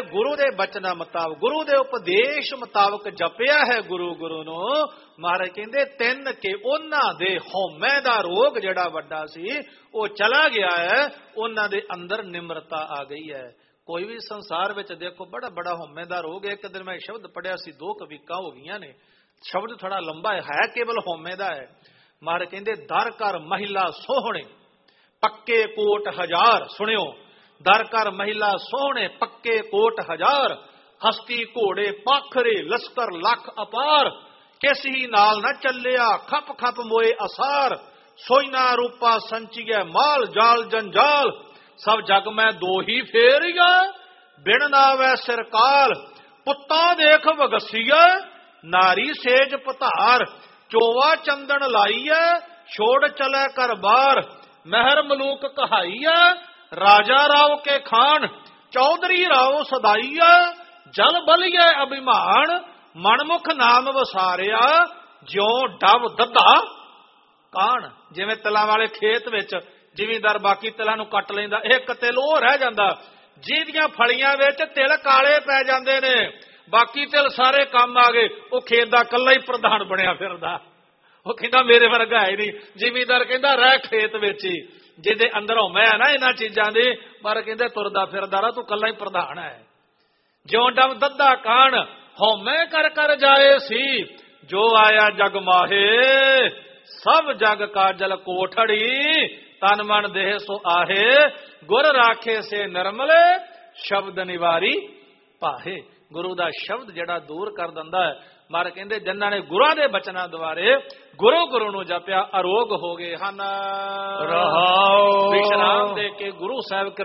गुरु दे बचना मुताबिक, गुरु दे उपदेश मुताबिक जपिया है गुरु गुरु नूं, महाराज कहंदे तिन के उन्हां दे हौमे दा रोग जिहड़ा वड्डा सी वो चला गया है, उन्हां दे अंदर निम्रता आ गई है। कोई भी संसार विच देखो बड़ा बड़ा हौमे दा रोग है। एक दिन मैं शब्द पढ़िया सी, 2 कविकां हो गईयां ने, शब्द थोड़ा लंबा है केवल हौमे दा है। महाराज कहंदे दर कर महिला सोहणे पक्के कोट हजार, सुनियो, दर कर महिला सोहणे पक्के कोट हजार, हस्ती घोड़े पाखरे लश्कर लख अपार, किस ही नाल न चलिया खप खप मोए असार, सोइना रूपा संचिए माल जाल जंजाल, सब जग में दो ही फेरिया बिन नावै सिरकाल, पुत्ता देख वगसिया नारी सेज पतार, चोवा चंदन लाइया छोड़ चले कर बार, महर मलूक कहाइया राजा राव के खान, चौधरी राव सदाइया जल बलिया अभिमान, मनमुख नाम वसारिया ज्यों डब दद्दा कान। जिवें तिलां वाले खेत विच जिमींदार बाकी तिलां नूं कट लैंदा, एक तिल ओह रह जांदा, जिहदियां फलियां विच तिल काले पै जांदे ने, बाकी तिल सारे काम आ गए, वो खेत दा कल्ला ही प्रधान बनिया फिरदा। वो कहंदा मेरे वर्गा है नहीं। जिमींदार कहंदा रह खेत विच ही, जिहदे अंदर हौमा है ना इन्हां चीजां दे, पर कहंदे तुरदा फिरदा रहा तू कल्ला ही प्रधान है। ज्यों डब दद्दा कान हौमे कर कर जाए सी, जो आया जग माहे सब जग काजल कोठड़ी, तन मन देह सो आहे, गुर राखे से निर्मले शब्द निवारी पाहे। गुरु दा शब्द जिहड़ा दूर कर दिंदा है। मार कहंदे जिन्हां ने गुरां दे बचनां द्वारे गुरु गुरु नूं जपिया अरोग हो गए हन। रहाओ विश्राम दे के गुरु साहिब